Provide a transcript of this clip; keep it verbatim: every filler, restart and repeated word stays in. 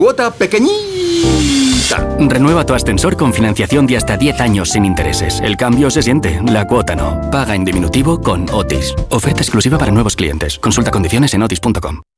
Cuota pequeñita. Renueva tu ascensor con financiación de hasta diez años sin intereses. El cambio se siente, la cuota no. Paga en diminutivo con Otis. Oferta exclusiva para nuevos clientes. Consulta condiciones en otis punto com.